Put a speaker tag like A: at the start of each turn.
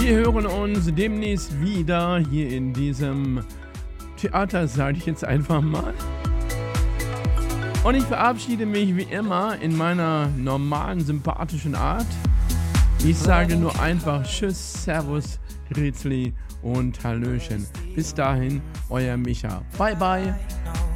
A: Wir hören uns demnächst wieder hier in diesem Theater, sage ich jetzt einfach mal. Und ich verabschiede mich wie immer in meiner normalen, sympathischen Art. Ich sage nur einfach Tschüss, Servus, Grüßli und Hallöchen. Bis dahin, euer Micha. Bye, bye.